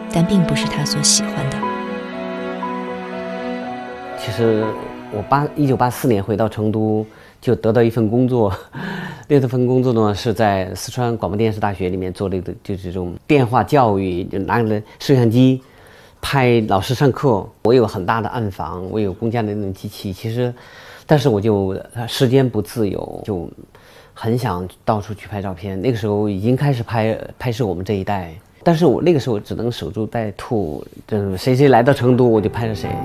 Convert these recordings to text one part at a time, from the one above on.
但并不是他所喜欢的。 其实我1984年回到成都，就得到一份工作，那份工作呢是在四川广播电视大学里面做了就是这种电话教育，就拿着摄像机拍老师上课。我有很大的暗房，我有公家的那种机器，其实，但是我就时间不自由，就很想到处去拍照片。那个时候已经开始拍摄我们这一代，但是我那个时候只能守株待兔，谁来到成都我就拍着谁。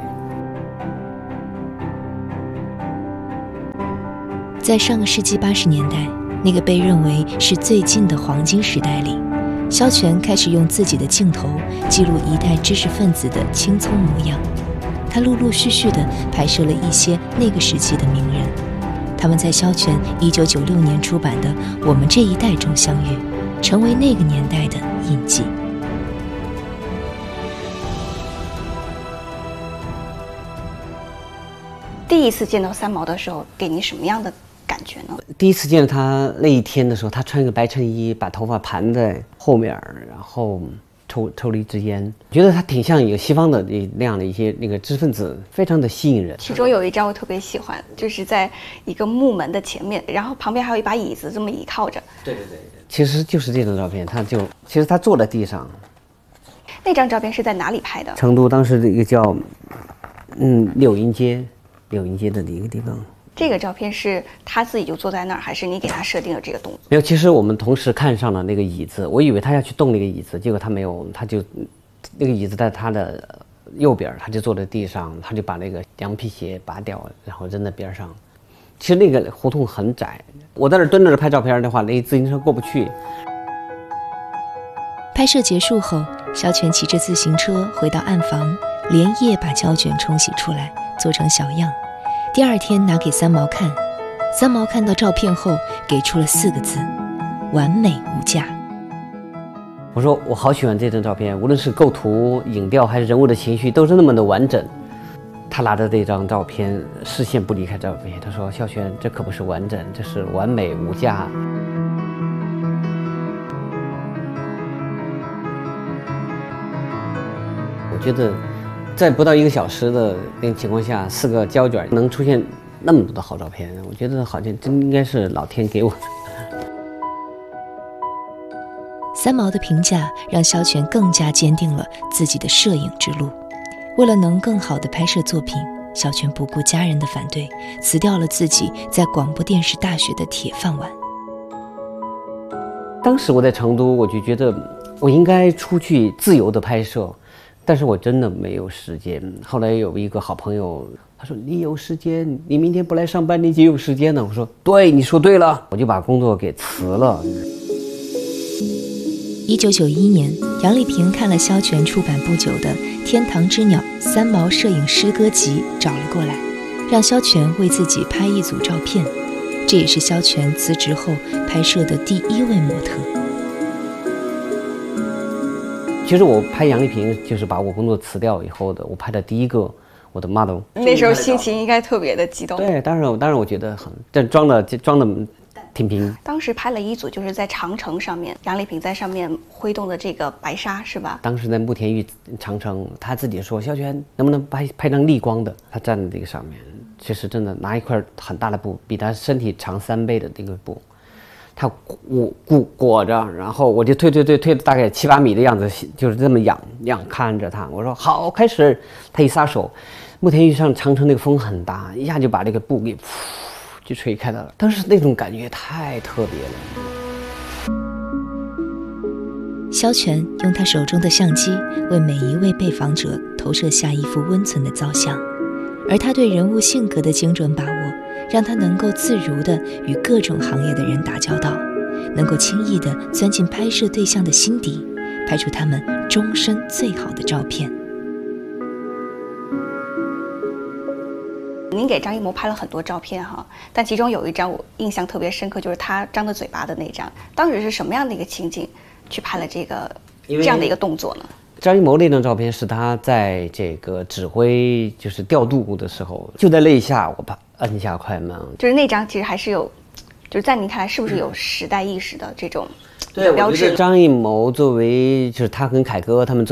在上个世纪80年代，那个被认为是最近的黄金时代里，萧全开始用自己的镜头记录一代知识分子的青葱模样。他陆陆续续地拍摄了一些那个时期的名人，他们在萧全1996年出版的《我们这一代》中相遇，成为那个年代的印记。 第一次见到三毛的时候，给你什么样的感觉呢？ 第一次见到他那一天的时候，他穿一个白衬衣，把头发盘在后面，然后抽了一支烟，觉得他挺像有西方的那样的一些那个知识分子，非常的吸引人。 其中有一张我特别喜欢，就是在一个木门的前面，然后旁边还有一把椅子这么倚靠着。 对，其实就是这张照片，其实他坐在地上。 那张照片是在哪里拍的？ 成都当时的一个叫柳荫街的一个地方。 这个照片是他自己就坐在那儿，还是你给他设定了这个动作？ 没有，其实我们同时看上了那个椅子，我以为他要去动那个椅子，结果他没有，他就那个椅子在他的右边，他就坐在地上，他就把那个羊皮鞋拔掉，然后扔在边上。其实那个胡同很窄，我在那蹲着拍照片的话，那自行车过不去。 拍摄结束后，萧全骑着自行车回到暗房，连夜把胶卷冲洗出来，做成小样。第二天拿给三毛看，三毛看到照片后给出了4个字：完美无价。 我说我好喜欢这张照片，无论是构图、影调还是人物的情绪，都是那么的完整。他拿着这张照片，视线不离开照片，他说：“萧全，这可不是完整，这是完美无价。”我觉得在不到1个小时的那个情况下，4个胶卷能出现那么多的好照片，我觉得好像真应该是老天给我的。 三毛的评价让萧全更加坚定了自己的摄影之路。为了能更好地拍摄作品，萧全不顾家人的反对，辞掉了自己在广播电视大学的铁饭碗。 当时我在成都，我就觉得我应该出去自由的拍摄，但是我真的没有时间。后来有一个好朋友，他说：“你有时间，你明天不来上班，你就有时间了。”我说：“对，你说对了。”我就把工作给辞了。 1991年，杨丽萍看了萧全出版不久的《天堂之鸟》三毛摄影诗歌集，找了过来，让萧全为自己拍一组照片。这也是萧全辞职后拍摄的第1位模特。 其实我拍杨丽萍就是把我工作辞掉以后的，我拍的第一个我的 model。 那时候心情应该特别的激动。 对，当然我觉得很，但装的挺平。 当时拍了一组，就是在长城上面，杨丽萍在上面挥动的这个白纱，是吧？ 当时在慕田峪长城，他自己说：“萧全，能不能拍张逆光的？”他站在这个上面，其实真的拿一块很大的布，比他身体长3倍的那个布，他裹着，然后我就推了大概7、8米的样子，就是这么仰看着他。我说好，开始。他一撒手，慕田峪上长城那个风很大，一下就把这个布给就吹开了。当时那种感觉太特别了。 萧全用他手中的相机为每一位被访者投射下一幅温存的造像，而他对人物性格的精准把握，让他能够自如地与各种行业的人打交道，能够轻易地钻进拍摄对象的心底，拍出他们终身最好的照片。 您给张艺谋拍了很多照片哈，但其中有一张我印象特别深刻，就是他张着嘴巴的那张。当时是什么样的一个情景去拍了这样的一个动作呢？ 张艺谋那张照片是他在这个指挥就是调度的时候，就在那一下我把摁下快门。 就是那张其实还是有，就是在您看来是不是有时代意识的这种对， 标志？ 张艺谋作为就是他跟凯歌他们